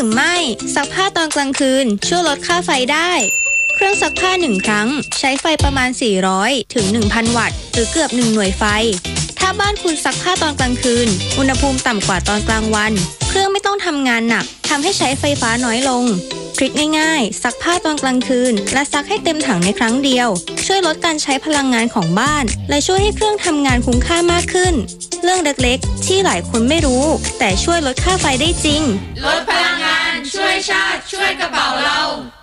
รือไม่ซักผ้าตอนกลางคืนช่วยลดค่าไฟได้เครื่องซักผ้า1ครั้งใช้ไฟประมาณ400ถึง 1,000 วัตต์หรือเกือบ1หน่วยไฟถ้าบ้านคุณซักผ้าตอนกลางคืนอุณหภูมิต่ำกว่าตอนกลางวันเครื่องไม่ต้องทำงานหนักทำให้ใช้ไฟฟ้าน้อยลงทริคง่ายๆซักผ้าตอนกลางคืนและซักให้เต็มถังในครั้งเดียวช่วยลดการใช้พลังงานของบ้านและช่วยให้เครื่องทำงานคุ้มค่ามากขึ้นเรื่องเล็กๆที่หลายคนไม่รู้แต่ช่วยลดค่าไฟได้จริงลดพลังงานช่วยชาติช่วยกระเป๋าเรา